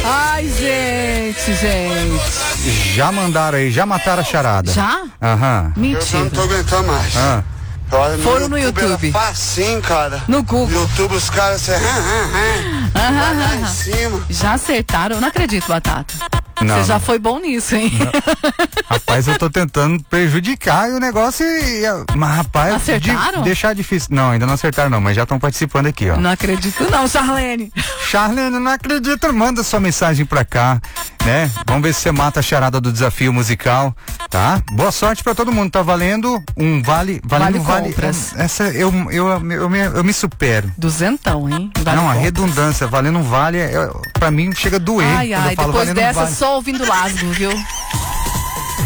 Ai, gente. Já mandaram aí, já mataram a charada. Já? Aham. Mentira. Eu não tô aguentando mais. Olha, foram no YouTube. Facinho, cara. No Google. No YouTube os caras vai lá em cima. Já acertaram? Eu não acredito, Batata. Não, Você já não. foi bom nisso, hein? Rapaz, eu tô tentando prejudicar o negócio mas, rapaz, Acertaram? Deixar difícil. Não, ainda não acertaram não, mas já estão participando aqui, ó. Não acredito não, Charlene. Charlene, não acredito, manda sua mensagem pra cá, né? Vamos ver se você mata a charada do desafio musical, tá? Boa sorte pra todo mundo, tá valendo um vale compras. Essa eu me supero. Duzentão, hein? Vale não, a compras. redundância, valendo um vale, pra mim chega a doer. Ai, quando eu falo depois valendo um dessa vale. só ouvindo lasgo, viu?